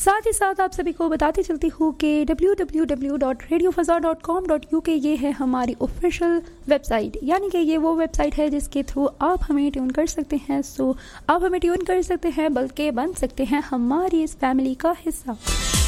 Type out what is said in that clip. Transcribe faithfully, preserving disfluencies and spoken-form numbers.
साथ ही साथ आप सभी को बताती चलती हूँ कि W W W dot radio फज़ा dot com dot U के ये है हमारी ऑफिशियल वेबसाइट, यानी कि ये वो वेबसाइट है जिसके थ्रू आप हमें ट्यून कर सकते हैं। सो आप हमें ट्यून कर सकते हैं, बल्कि बन सकते हैं हमारी इस फैमिली का हिस्सा।